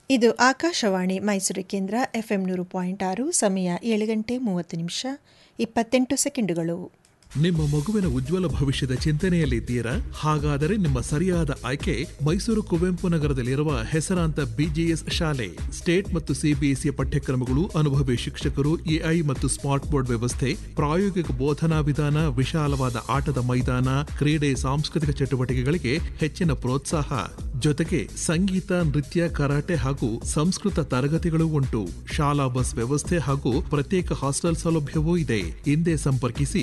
ಇದು ಆಕಾಶವಾಣಿ ಮೈಸೂರು ಕೇಂದ್ರ FM 100.6. ಸಮಯ 7:30 ನಿಮ್ಮ ಮಗುವಿನ ಉಜ್ವಲ ಭವಿಷ್ಯದ ಚಿಂತನೆಯಲ್ಲಿದ್ದೀರಾ? ಹಾಗಾದರೆ ನಿಮ್ಮ ಸರಿಯಾದ ಆಯ್ಕೆ ಮೈಸೂರು ಕುವೆಂಪು ನಗರದಲ್ಲಿರುವ ಹೆಸರಾಂತ BGS ಶಾಲೆ. ಸ್ಟೇಟ್ ಮತ್ತು CBSE ಪಠ್ಯಕ್ರಮಗಳು, ಅನುಭವಿ ಶಿಕ್ಷಕರು, AI ಮತ್ತು ಸ್ಮಾರ್ಟ್ ಬೋರ್ಡ್ ವ್ಯವಸ್ಥೆ, ಪ್ರಾಯೋಗಿಕ ಬೋಧನಾ ವಿಧಾನ, ವಿಶಾಲವಾದ ಆಟದ ಮೈದಾನ, ಕ್ರೀಡೆ, ಸಾಂಸ್ಕೃತಿಕ ಚಟುವಟಿಕೆಗಳಿಗೆ ಹೆಚ್ಚಿನ ಪ್ರೋತ್ಸಾಹ. ಜೊತೆಗೆ ಸಂಗೀತ, ನೃತ್ಯ, ಕರಾಟೆ ಹಾಗೂ ಸಂಸ್ಕೃತ ತರಗತಿಗಳು ಉಂಟು. ಶಾಲಾ ಬಸ್ ವ್ಯವಸ್ಥೆ ಹಾಗೂ ಪ್ರತ್ಯೇಕ ಹಾಸ್ಟೆಲ್ ಸೌಲಭ್ಯವೂ ಇದೆ. ಹಿಂದೆ ಸಂಪರ್ಕಿಸಿ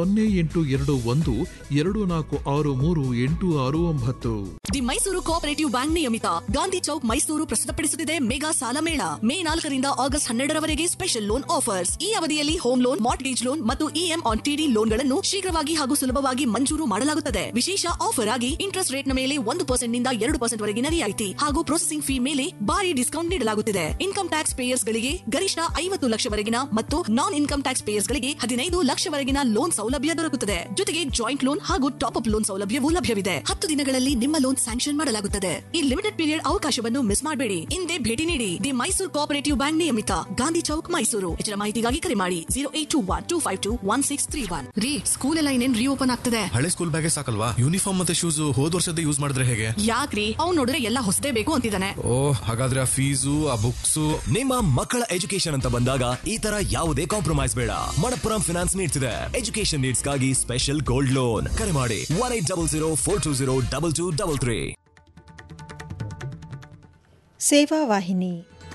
082124638669. ದಿ ಮೈಸೂರು ಕೋಆಪರೇಟಿವ್ ಬ್ಯಾಂಕ್ ನಿಯಮಿತ ಗಾಂಧಿ ಚೌಕ್ ಮೈಸೂರು ಪ್ರಸ್ತುತಪಡಿಸುತ್ತಿದೆ ಮೆಗಾ ಸಾಲ ಮೇಳ. May 4ರಿಂದ August 12ರವರೆಗೆ special loan offers. ಈ ಅವಧಿಯಲ್ಲಿ ಹೋಮ್ ಲೋನ್, ಮಾರ್ಟ್ಗೇಜ್ ಲೋನ್ ಮತ್ತು EM ಆನ್ TD ಲೋನ್ಗಳನ್ನು ಶೀಘ್ರವಾಗಿ ಹಾಗೂ ಸುಲಭವಾಗಿ ಮಂಜೂರು ಮಾಡಲಾಗುತ್ತದೆ. ವಿಶೇಷ ಆಫರ್ ಆಗಿ ಇಂಟ್ರೆಸ್ಟ್ ರೇಟ್ ನ ಮೇಲೆ 1% ನಿಂದ 2% ವರೆಗಿನ ರಿಯಾಯಿತಿ ಹಾಗೂ ಪ್ರೊಸೆಸಿಂಗ್ ಫೀ ಮೇಲೆ ಭಾರಿ ಡಿಸ್ಕೌಂಟ್ ನೀಡಲಾಗುತ್ತಿದೆ. ಇನ್ಕಮ್ ಟ್ಯಾಕ್ಸ್ ಪೇಯರ್ಸ್ ಗಳಿಗೆ ಗರಿಷ್ಠ 50 ಲಕ್ಷವರೆಗಿನ ಮತ್ತು ನಾನ್ ಇನ್ಕಮ್ ಟ್ಯಾಕ್ಸ್ ಪೇಯರ್ಸ್ ಗಳಿಗೆ 15 ಲಕ್ಷವರೆಗಿನ ಲೋನ್ ಸೌಲಭ್ಯ ದೊರಕುತ್ತದೆ. ಜೊತೆಗೆ ಜಾಯಿಂಟ್ ಲೋನ್ ಹಾಗೂ ಟಾಪ್ ಅಪ್ ಲೋನ್ ಸೌಲಭ್ಯವೂ ಲಭ್ಯವಿದೆ. 10 ದಿನಗಳಲ್ಲಿ ನಿಮ್ಮ ಲೋನ್ ಸ್ಯಾಂಕ್ಷನ್ ಮಾಡಲಾಗುತ್ತದೆ. ಈ ಲಿಮಿಟೆಡ್ ಪೀರಿಯಡ್ ಅವಕಾಶವನ್ನು ಮಿಸ್ ಮಾಡಬೇಡಿ. ಹಿಂದೆ ಭೇಟಿ ನೀಡಿ. ದಿ ಮೈಸೂರು ಕೋಆಪರೇಟಿವ್ ಬ್ಯಾಂಕ್ ನಿಯಮಿತ ಗಾಂಧಿ ಚೌಕ್ ಮೈಸೂರು. ಹೆಚ್ಚಿನ ಮಾಹಿತಿಗಾಗಿ ಕರೆ ಮಾಡಿ 0821252161. ರೀ, ಸ್ಕೂಲ್ ಎಲ್ಲ ಇನ್ನೇನ್ ರೀಓಪನ್ ಆಗ್ತದೆ. ಹಳೆ ಸ್ಕೂಲ್ ಬ್ಯಾಗೇ ಸಾಕಲ್ವಾ? ಯೂನಿಫಾರ್ಮ್ ಮತ್ತೆ ಶೂಸ್ ಹೋದ ವರ್ಷದ ಯೂಸ್ ಮಾಡಿದ್ರೆ ಹೇಗೆ? ಯಾಕ್ರಿ, ಅವ್ನು ನೋಡಿದ್ರೆ ಎಲ್ಲ ಹೊಸದೇ ಬೇಕು ಅಂತಿದ್ದಾನೆ. ಹಾಗಾದ್ರೆ ಆ ಫೀಸು, ಆ ಬುಕ್ಸ್. ನಿಮ್ಮ ಮಕ್ಕಳ ಎಜುಕೇಶನ್ ಅಂತ ಬಂದಾಗ ಈ ತರ ಯಾವುದೇ ಕಾಂಪ್ರಮೈಸ್ ಬೇಡ. ಮಣಪ್ಪುರಂ ಫಿನಾನ್ಸ್ ನೀಡ್ಸ್ ಇದೆ ಎಜುಕೇಶನ್ ನೀಡ್ಸ್ ಗಾಗಿ ಸ್ಪೆಷಲ್ ಗೋಲ್ಡ್ ಲೋನ್. ಕರೆ ಮಾಡಿ 1800420223. ಸೇವಾ ವಾಹಿನಿ.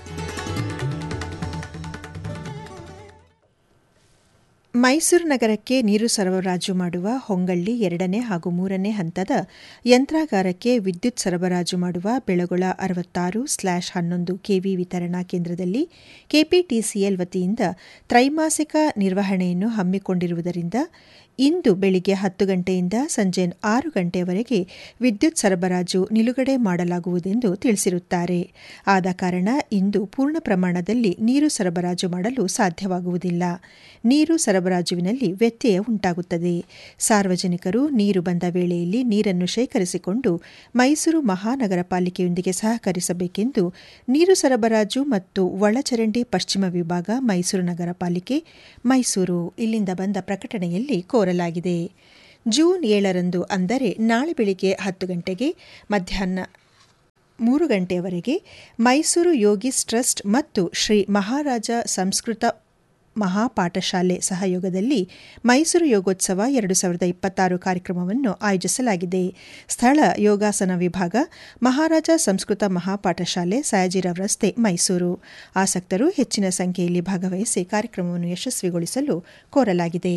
ಮೈಸೂರು ನಗರಕ್ಕೆ ನೀರು ಸರಬರಾಜು ಮಾಡುವ ಹೊಂಗಳ್ಳಿ 2ನೇ ಹಾಗೂ 3ನೇ ಹಂತದ ಯಂತ್ರಾಗಾರಕ್ಕೆ ವಿದ್ಯುತ್ ಸರಬರಾಜು ಮಾಡುವ ಬೆಳಗೊಳ 66/11 KV ವಿತರಣಾ ಕೇಂದ್ರದಲ್ಲಿ KPTCL ವತಿಯಿಂದ ತ್ರೈಮಾಸಿಕ ನಿರ್ವಹಣೆಯನ್ನು ಹಮ್ಮಿಕೊಂಡಿರುವುದರಿಂದ ಇಂದು ಬೆಳಿಗ್ಗೆ 10 ಗಂಟೆಯಿಂದ ಸಂಜೆ 6 ಗಂಟೆಯವರೆಗೆ ವಿದ್ಯುತ್ ಸರಬರಾಜು ನಿಲುಗಡೆ ಮಾಡಲಾಗುವುದೆಂದು ತಿಳಿಸಿರುತ್ತಾರೆ. ಆದ ಕಾರಣ ಇಂದು ಪೂರ್ಣ ಪ್ರಮಾಣದಲ್ಲಿ ನೀರು ಸರಬರಾಜು ಮಾಡಲು ಸಾಧ್ಯವಾಗುವುದಿಲ್ಲ. ನೀರು ಸರಬರಾಜುವಿನಲ್ಲಿ ವ್ಯತ್ಯಯ ಉಂಟಾಗುತ್ತದೆ. ಸಾರ್ವಜನಿಕರು ನೀರು ಬಂದ ವೇಳೆಯಲ್ಲಿ ನೀರನ್ನು ಶೇಖರಿಸಿಕೊಂಡು ಮೈಸೂರು ಮಹಾನಗರ ಪಾಲಿಕೆಯೊಂದಿಗೆ ಸಹಕರಿಸಬೇಕೆಂದು ನೀರು ಸರಬರಾಜು ಮತ್ತು ಒಳಚರಂಡಿ ಪಶ್ಚಿಮ ವಿಭಾಗ, ಮೈಸೂರು ನಗರ ಪಾಲಿಕೆ, ಮೈಸೂರು ಇಲ್ಲಿಂದ ಬಂದ ಪ್ರಕಟಣೆಯಲ್ಲಿ ಕೋರಲಾಗಿದೆ. ಜೂನ್ 7ರಂದು ಅಂದರೆ ನಾಳೆ ಬೆಳಿಗ್ಗೆ 10 ಗಂಟೆಗೆ ಮಧ್ಯಾಹ್ನ 3 ಗಂಟೆಯವರೆಗೆ ಮೈಸೂರು ಯೋಗಿಸ್ ಟ್ರಸ್ಟ್ ಮತ್ತು ಶ್ರೀ ಮಹಾರಾಜ ಸಂಸ್ಕೃತ ಮಹಾಪಾಠಶಾಲೆ ಸಹಯೋಗದಲ್ಲಿ ಮೈಸೂರು ಯೋಗೋತ್ಸವ 2026 ಕಾರ್ಯಕ್ರಮವನ್ನು ಆಯೋಜಿಸಲಾಗಿದೆ. ಸ್ಥಳ ಯೋಗಾಸನ ವಿಭಾಗ, ಮಹಾರಾಜ ಸಂಸ್ಕೃತ ಮಹಾಪಾಠಶಾಲೆ, ಸಯಾಜಿರಾವ್ ರಸ್ತೆ, ಮೈಸೂರು. ಆಸಕ್ತರು ಹೆಚ್ಚಿನ ಸಂಖ್ಯೆಯಲ್ಲಿ ಭಾಗವಹಿಸಿ ಕಾರ್ಯಕ್ರಮವನ್ನು ಯಶಸ್ವಿಗೊಳಿಸಲು ಕೋರಲಾಗಿದೆ.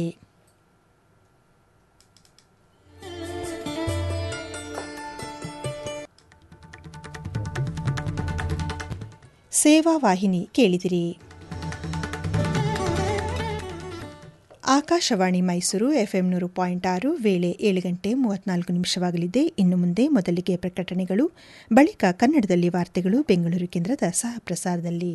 ಸೇವಾ ವಾಹಿನಿ ಕೇಳಿದಿರಿ. ಆಕಾಶವಾಣಿ ಮೈಸೂರು FM 100.6. ವೇಳೆ 7:34 ಇನ್ನು ಮುಂದೆ ಮೊದಲಿಗೆ ಪ್ರಕಟಣೆಗಳು, ಬಳಿಕ ಕನ್ನಡದಲ್ಲಿ ವಾರ್ತೆಗಳು ಬೆಂಗಳೂರು ಕೇಂದ್ರದ ಸಹ ಪ್ರಸಾರದಲ್ಲಿ.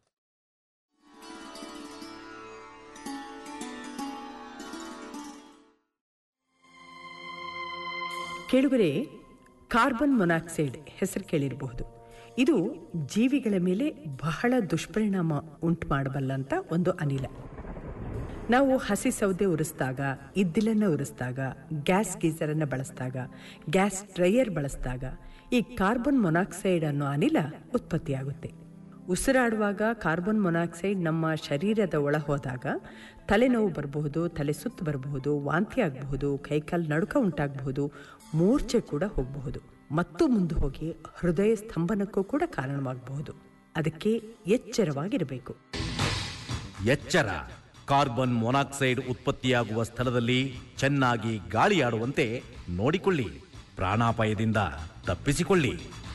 ಕೇಳುಗರೆ, ಕಾರ್ಬನ್ ಮೊನಾಕ್ಸೈಡ್ ಹೆಸರು ಕೇಳಿರಬಹುದು. ಇದು ಜೀವಿಗಳ ಮೇಲೆ ಬಹಳ ದುಷ್ಪರಿಣಾಮ ಉಂಟು ಮಾಡಬಲ್ಲಂಥ ಒಂದು ಅನಿಲ. ನಾವು ಹಸಿ ಸೌದೆ ಉರಿಸಿದಾಗ, ಇದ್ದಿಲನ್ನು ಉರಿಸಿದಾಗ, ಗ್ಯಾಸ್ ಗೀಸರನ್ನು ಬಳಸಿದಾಗ, ಗ್ಯಾಸ್ ಡ್ರೈಯರ್ ಬಳಸಿದಾಗ ಈ ಕಾರ್ಬನ್ ಮೊನಾಕ್ಸೈಡ್ ಅನ್ನೋ ಅನಿಲ ಉತ್ಪತ್ತಿಯಾಗುತ್ತೆ. ಉಸಿರಾಡುವಾಗ ಕಾರ್ಬನ್ ಮೊನಾಕ್ಸೈಡ್ ನಮ್ಮ ಶರೀರದ ಒಳ ಹೋದಾಗ ತಲೆನೋವು ಬರಬಹುದು, ತಲೆ ಸುತ್ತು ಬರಬಹುದು, ವಾಂತಿ ಆಗಬಹುದು, ಕೈಕಾಲು ನಡುಕ ಉಂಟಾಗಬಹುದು, ಮೂರ್ಛೆ ಕೂಡ ಹೋಗಬಹುದು ಮತ್ತು ಮುಂದೆ ಹೋಗಿ ಹೃದಯ ಸ್ತಂಭನಕ್ಕೂ ಕೂಡ ಕಾರಣವಾಗಬಹುದು. ಅದಕ್ಕೆ ಎಚ್ಚರವಾಗಿರಬೇಕು. ಎಚ್ಚರ. ಕಾರ್ಬನ್ ಮೊನಾಕ್ಸೈಡ್ ಉತ್ಪತ್ತಿಯಾಗುವ ಸ್ಥಳದಲ್ಲಿ ಚೆನ್ನಾಗಿ ಗಾಳಿಯಾಡುವಂತೆ ನೋಡಿಕೊಳ್ಳಿ. ಪ್ರಾಣಾಪಾಯದಿಂದ ತಪ್ಪಿಸಿಕೊಳ್ಳಿ.